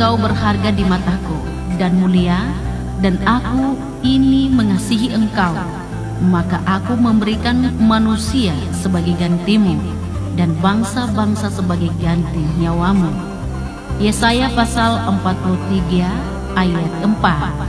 engkau berharga di mataku dan mulia, dan aku ini mengasihi engkau, maka aku memberikan manusia sebagai gantimu dan bangsa-bangsa sebagai ganti nyawamu. Yesaya pasal 43 ayat 4.